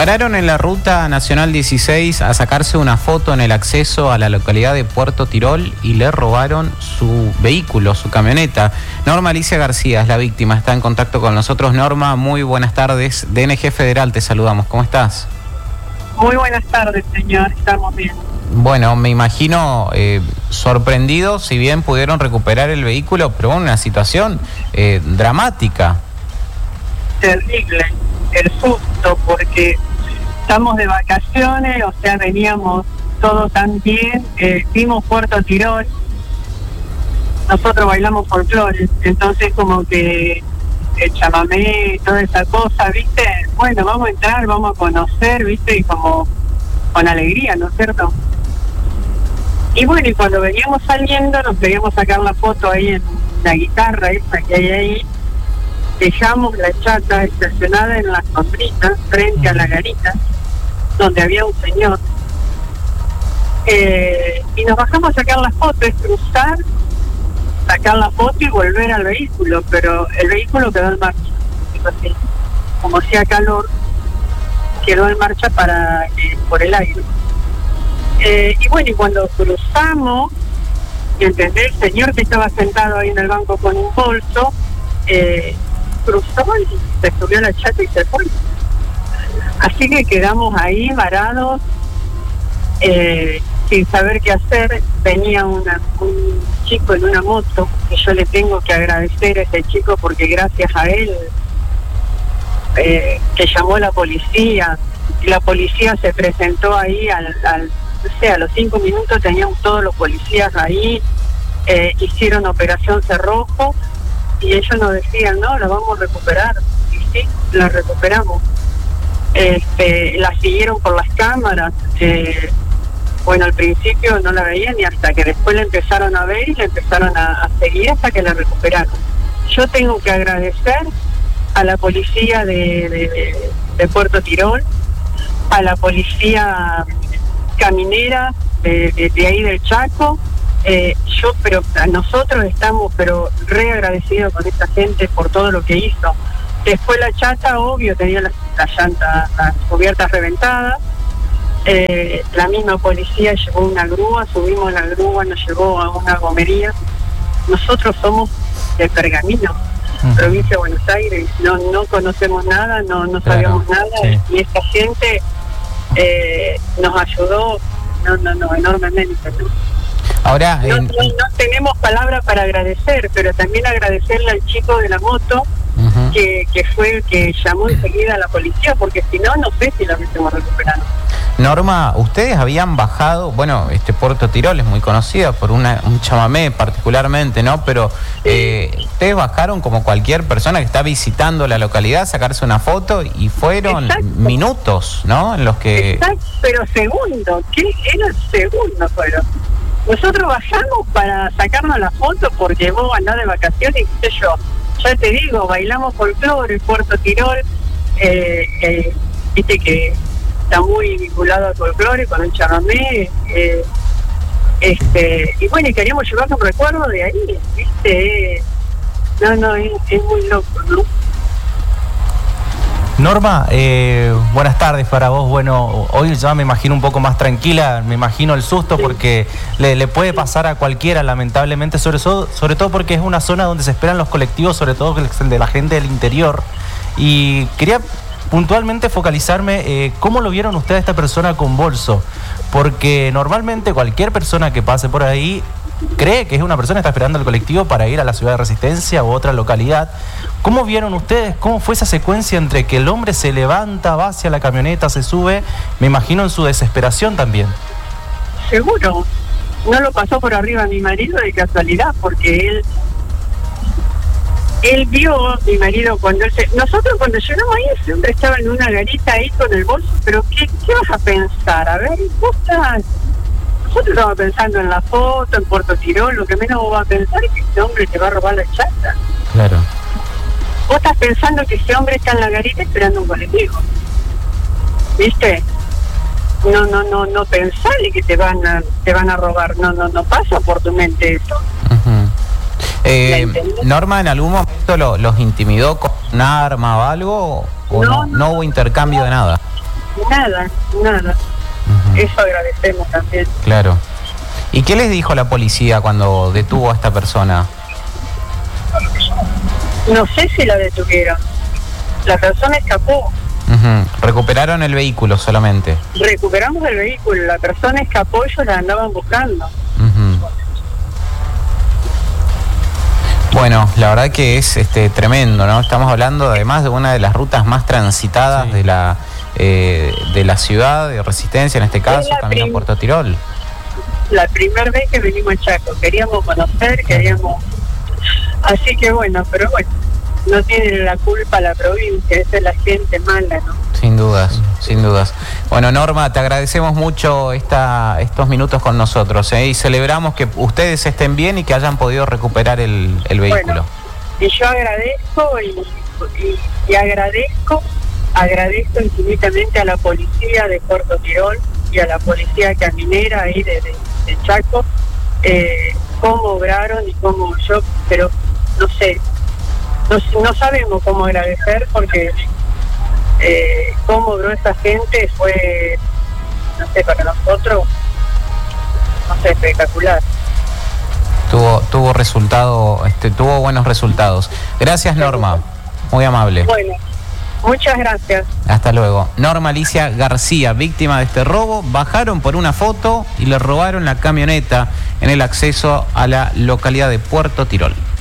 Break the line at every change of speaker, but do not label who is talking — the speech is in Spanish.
Pararon en la ruta nacional 16 a sacarse una foto en el acceso a la localidad de Puerto Tirol y le robaron su vehículo, su camioneta. Norma Alicia García es la víctima, está en contacto con nosotros. Norma, muy buenas tardes. DNG Federal, te saludamos. ¿Cómo estás?
Muy buenas tardes, señor. Estamos bien.
Bueno, me imagino sorprendido, si bien pudieron recuperar el vehículo, pero en una situación dramática.
Terrible el susto, porque estamos de vacaciones, o sea, veníamos todo tan bien, vimos Puerto Tirol, nosotros bailamos folclore, entonces como que el chamamé, toda esa cosa, ¿viste? Bueno, vamos a entrar, vamos a conocer, ¿viste? Y como con alegría, ¿no es cierto? Y bueno, y cuando veníamos saliendo, nos queríamos sacar la foto ahí en la guitarra esa que hay ahí. Dejamos la chata estacionada en la sombrita, frente a la garita, donde había un señor. Y nos bajamos a sacar la foto, es cruzar, sacar la foto y volver al vehículo, pero el vehículo quedó en marcha. Así, como hacía calor, quedó en marcha por el aire. Y bueno, y cuando cruzamos, ¿entendés? El señor que estaba sentado ahí en el banco con un bolso, cruzó y se subió a la chata y se fue. Así que quedamos ahí varados, sin saber qué hacer. Venía un chico en una moto, que yo le tengo que agradecer a ese chico porque gracias a él que llamó a la policía, y la policía se presentó ahí a los 5 minutos teníamos todos los policías ahí, hicieron operación cerrojo y ellos nos decían, no, la vamos a recuperar. Y sí, la recuperamos. La siguieron por las cámaras. Bueno, al principio no la veían y hasta que después la empezaron a ver y la empezaron a seguir hasta que la recuperaron. Yo tengo que agradecer a la policía de Puerto Tirol, a la policía caminera de ahí del Chaco. Pero nosotros estamos re agradecidos con esta gente por todo lo que hizo. Después la chata, obvio, tenía las llantas, las cubiertas reventadas. La misma policía llevó una grúa, subimos la grúa, nos llevó a una gomería. Nosotros somos de Pergamino, provincia de Buenos Aires, no conocemos nada, no sabíamos nada, sí. Y esta gente nos ayudó enormemente, ¿no?
Ahora,
no tenemos palabras para agradecer, pero también agradecerle al chico de la moto, que fue el que llamó enseguida a la policía, porque si no sé si lo hubiésemos recuperado.
Norma, ustedes habían bajado, bueno, Puerto Tirol es muy conocida por un chamamé particularmente, ¿no? Pero ustedes bajaron como cualquier persona que está visitando la localidad, sacarse una foto y fueron minutos, ¿no? En los que...
Exacto, pero segundos, ¿qué eran segundos fueron? Nosotros bajamos para sacarnos la foto porque vos andás de vacaciones y qué sé yo. Ya te digo, bailamos folclore, Puerto Tirol, viste que está muy vinculado al folclore con el chamamé, y bueno, y queríamos llevar un recuerdo de ahí, viste, es muy loco, ¿no?
Norma, buenas tardes para vos. Bueno, hoy ya me imagino un poco más tranquila, me imagino el susto porque le puede pasar a cualquiera, lamentablemente, sobre todo porque es una zona donde se esperan los colectivos, sobre todo el de la gente del interior. Y quería puntualmente focalizarme, ¿cómo lo vieron ustedes a esta persona con bolso? Porque normalmente cualquier persona que pase por ahí cree que es una persona que está esperando el colectivo para ir a la ciudad de Resistencia u otra localidad. ¿Cómo vieron ustedes? ¿Cómo fue esa secuencia entre que el hombre se levanta, va hacia la camioneta, se sube? Me imagino en su desesperación también.
Seguro. No lo pasó por arriba a mi marido de casualidad, porque él vio a mi marido cuando nosotros cuando llegamos ahí, ese hombre estaba en una garita ahí con el bolso, pero ¿qué vas a pensar? A ver, nosotros estamos pensando en la foto, en Puerto Tirol, lo que menos vos vas a pensar es que ese hombre te va a robar la chata.
Claro.
Vos estás pensando que ese hombre está en la garita esperando un colectivo, ¿viste? No pensar y que te van a robar, no pasa por tu mente eso.
Norma, ¿en algún momento los intimidó con un arma o algo? ¿O no hubo intercambio de nada?
nada. Eso agradecemos también.
Claro. ¿Y qué les dijo la policía cuando detuvo a esta persona?
No sé si la detuvieron. La persona escapó.
Recuperaron el vehículo solamente.
Recuperamos el vehículo, la persona escapó, ellos la andaban buscando.
Bueno, la verdad que es tremendo, ¿no? Estamos hablando además de una de las rutas más transitadas de la ciudad, de Resistencia en este caso, camino a Puerto Tirol.
La primera vez que venimos a Chaco, queríamos conocer, así que bueno, pero bueno, no tiene la culpa la provincia, esa es la gente mala, ¿no?
Sin dudas, sin dudas. Bueno, Norma, te agradecemos mucho estos minutos con nosotros, y celebramos que ustedes estén bien y que hayan podido recuperar el vehículo.
Bueno, y yo agradezco y agradezco infinitamente a la policía de Puerto Tirol y a la policía caminera ahí de Chaco, cómo obraron y cómo pero no sé, no sabemos cómo agradecer porque cómo obró esa gente fue, no sé, para nosotros, no sé, espectacular.
Tuvo resultado, tuvo buenos resultados. Gracias, Norma, muy amable.
Bueno, muchas gracias.
Hasta luego. Norma Alicia García, víctima de este robo. Bajaron por una foto y le robaron la camioneta en el acceso a la localidad de Puerto Tirol.